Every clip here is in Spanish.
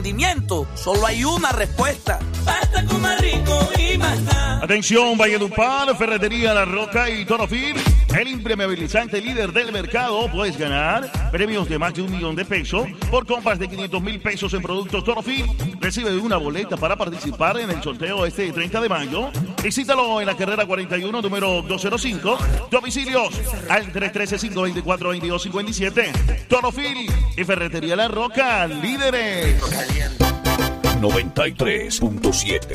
Solo hay una respuesta. Pasta con más rico y más nada. Atención, Valledupar, Ferretería La Roca y Torofil, el impermeabilizante líder del mercado. Puedes ganar premios de más de $1.000.000 por compras de 500,000 pesos en productos Torofil. Recibe una boleta para participar en el sorteo este 30 de mayo. Visítalo en la carrera 41, número 205. Domicilios al 313-524-2257. Torofil y Ferretería La Roca, líderes. 93.7.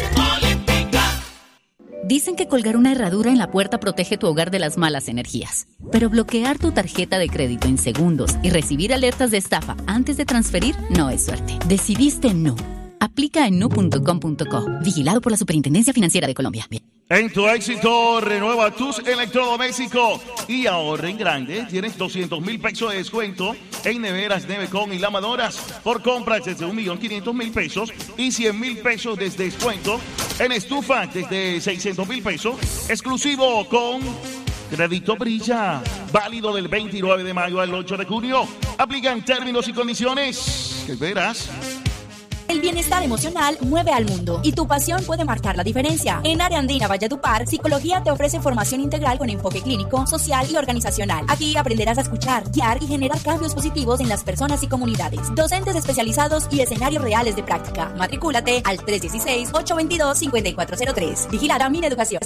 Dicen que colgar una herradura en la puerta protege tu hogar de las malas energías. Pero bloquear tu tarjeta de crédito en segundos y recibir alertas de estafa antes de transferir no es suerte. Decidiste no. Aplica en no.com.co. Vigilado por la Superintendencia Financiera de Colombia. En tu éxito, renueva tus electrodomésticos y ahorra en grande. Tienes 200,000 pesos de descuento en neveras, Nevecon y lavadoras por compras desde 1.500.000 pesos y 100,000 pesos de descuento en estufa desde 600,000 pesos. Exclusivo con Crédito Brilla. Válido del 29 de mayo al 8 de junio. Aplican términos y condiciones. ¿Qué verás? El bienestar emocional mueve al mundo y tu pasión puede marcar la diferencia. En Área Andina Valledupar, Psicología te ofrece formación integral con enfoque clínico, social y organizacional. Aquí aprenderás a escuchar, guiar y generar cambios positivos en las personas y comunidades. Docentes especializados y escenarios reales de práctica. Matricúlate al 316-822-5403. Vigilada Mineducación.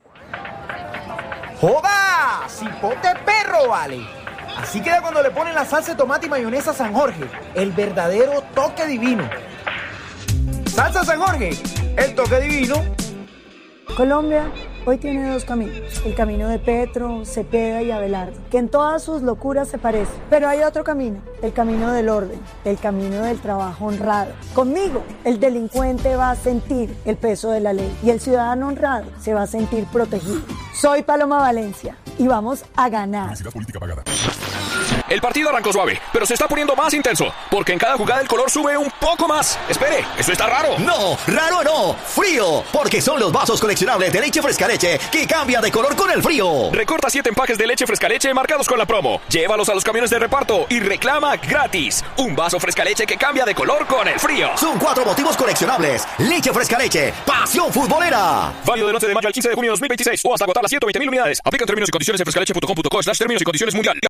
¡Joda! ¡Cipote perro, vale! Así queda cuando le ponen la salsa de tomate y mayonesa San Jorge. El verdadero toque divino. Salsa San Jorge, el toque divino. Colombia hoy tiene dos caminos, el camino de Petro, Cepeda y Abelardo, que en todas sus locuras se parecen, pero hay otro camino, el camino del orden, el camino del trabajo honrado. Conmigo, el delincuente va a sentir el peso de la ley y el ciudadano honrado se va a sentir protegido. Soy Paloma Valencia y vamos a ganar. Publicidad política pagada. El partido arrancó suave, pero se está poniendo más intenso, porque en cada jugada el color sube un poco más. Espere, ¿eso está raro? No, raro no, frío, porque son los vasos coleccionables de leche Frescaleche que cambian de color con el frío. Recorta 7 empaques de leche Frescaleche marcados con la promo. Llévalos a los camiones de reparto y reclama gratis un vaso Frescaleche que cambia de color con el frío. Son 4 motivos coleccionables. Leche Frescaleche, pasión futbolera. Válido del 11 de mayo al 15 de junio de 2026 o hasta agotar las 120,000 unidades. Aplican términos y condiciones en frescaleche.com.co/términos y condiciones mundial.